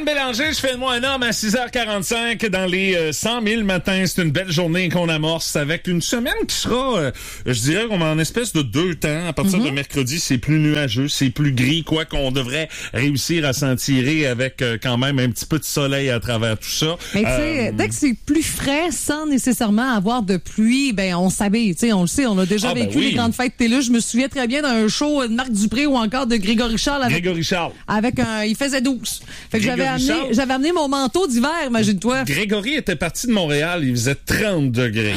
Bélanger, je fais de moi un homme à 6h45 dans les 100 000 matins. C'est une belle journée qu'on amorce avec une semaine qui sera, je dirais, comme en espèce de deux temps. À partir de mercredi, c'est plus nuageux, c'est plus gris, quoi qu'on devrait réussir à s'en tirer avec quand même un petit peu de soleil à travers tout ça. Mais tu sais, dès que c'est plus frais, sans nécessairement avoir de pluie, ben on s'habille. Tu sais, on le sait, on a déjà vécu les grandes fêtes TELUS. Je me souviens très bien d'un show de Marc Dupré ou encore de Grégory Charles. Avec il faisait 12. Fait que j'avais amené mon manteau d'hiver, imagine-toi. Grégory était parti de Montréal, il faisait 30 degrés.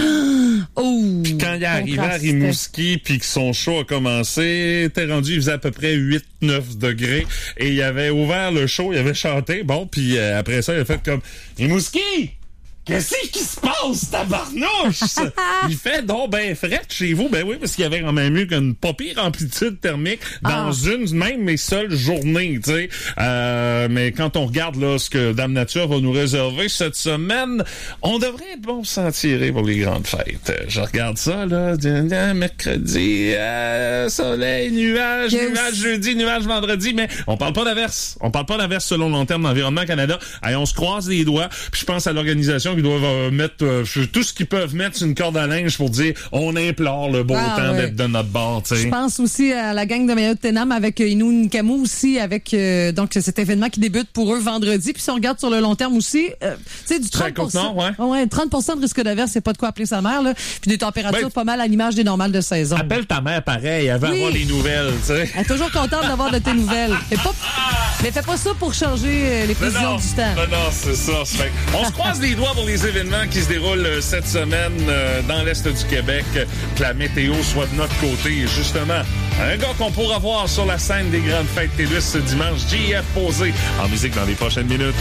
Puis quand il est arrivé à Rimouski, puis que son show a commencé, il était rendu, il faisait à peu près 8-9 degrés. Et il avait ouvert le show, il avait chanté, puis après ça, il a fait comme « Rimouski! Qu'est-ce qui se passe, tabarnouche? » Il fait donc ben fret chez vous. Ben oui, parce qu'il y avait quand même eu une pas pire amplitude thermique dans une même et seule journée, tu sais. Mais quand on regarde là ce que Dame Nature va nous réserver cette semaine, on devrait être bon s'en tirer pour les grandes fêtes. Je regarde ça, là, mercredi, soleil, nuages jeudi, nuages vendredi, mais on parle pas d'averse. On parle pas d'averse selon Long Terme d'Environnement Canada. Allez, on se croise les doigts, puis je pense à l'organisation qui doivent mettre tout ce qu'ils peuvent mettre sur une corde à linge pour dire on implore le beau temps d'être de notre bord. T'sais. Je pense aussi à la gang de Mayotte Ténam avec Inou Nkamou aussi, avec donc cet événement qui débute pour eux vendredi. Puis si on regarde sur le long terme aussi, tu sais, du 30%. Ouais, 30% de risque d'averse, c'est pas de quoi appeler sa mère, là. Puis des températures pas mal à l'image des normales de saison. Appelle ta mère pareil, elle va avoir les nouvelles, tu sais. Elle est toujours contente d'avoir de tes nouvelles. Mais fais pas ça pour changer les prévisions du temps. Non, c'est ça. On se croise les doigts pour les événements qui se déroulent cette semaine dans l'Est du Québec, que la météo soit de notre côté. Et justement, un gars qu'on pourra voir sur la scène des grandes fêtes TELUS ce dimanche, JF Posé, en musique dans les prochaines minutes.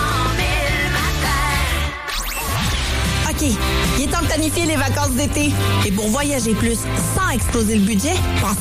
OK, il est temps de planifier les vacances d'été. Et pour voyager plus sans exploser le budget, pense